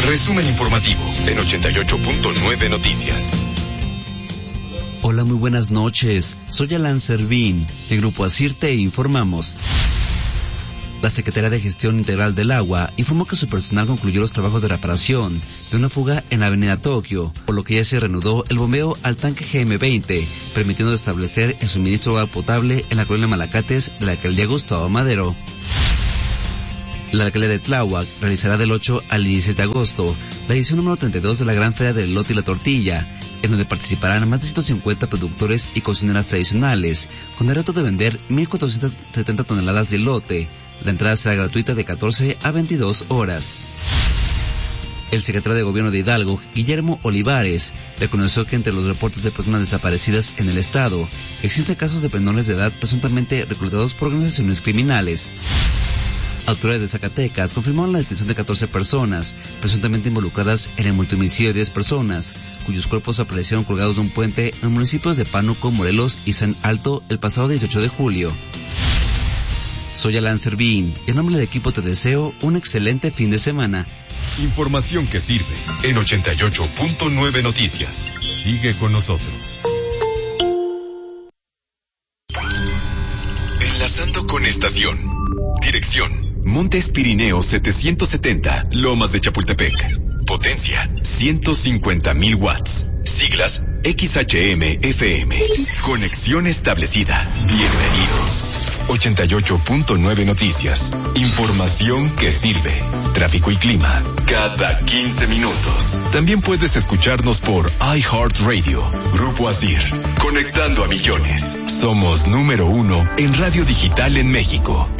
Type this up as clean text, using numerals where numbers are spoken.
Resumen informativo en 88.9 Noticias. Hola, muy buenas noches. Soy Alan Servín, de Grupo ASIR te informamos. La Secretaría de Gestión Integral del Agua informó que su personal concluyó los trabajos de reparación de una fuga en la avenida Tokio, por lo que ya se reanudó el bombeo al tanque GM20, permitiendo establecer el suministro de agua potable en la colonia Malacates de la alcaldía Gustavo Madero. La alcaldía de Tláhuac realizará del 8 al 16 de agosto la edición número 32 de la Gran Feria del Elote y la Tortilla, en donde participarán más de 150 productores y cocineras tradicionales, con el reto de vender 1.470 toneladas de elote. La entrada será gratuita de 14 a 22 horas. El secretario de Gobierno de Hidalgo, Guillermo Olivares, reconoció que entre los reportes de personas desaparecidas en el estado, existen casos de menores de edad presuntamente reclutados por organizaciones criminales. Autoridades de Zacatecas confirmaron la detención de 14 personas, presuntamente involucradas en el multihomicidio de 10 personas, cuyos cuerpos aparecieron colgados de un puente en los municipios de Pánuco, Morelos y San Alto el pasado 18 de julio. Soy Alan Servín y en nombre del equipo te deseo un excelente fin de semana. Información que sirve en 88.9 Noticias. Sigue con nosotros. Enlazando con estación. Dirección: Montes Pirineos 770, Lomas de Chapultepec. Potencia: 150,000 watts. Siglas: XHM-FM. Conexión establecida. Bienvenido. 88.9 Noticias. Información que sirve. Tráfico y clima cada 15 minutos. También puedes escucharnos por iHeartRadio. Grupo ASIR. Conectando a millones. Somos número 1 en radio digital en México.